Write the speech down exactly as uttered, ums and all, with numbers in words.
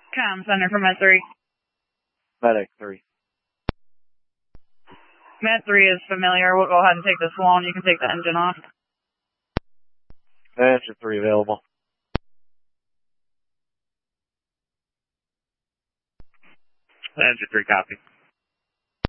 Com Center for Med three. Medic three. Med three is familiar. We'll go ahead and take this one. You can take the engine off. Engine three available. Engine three copy.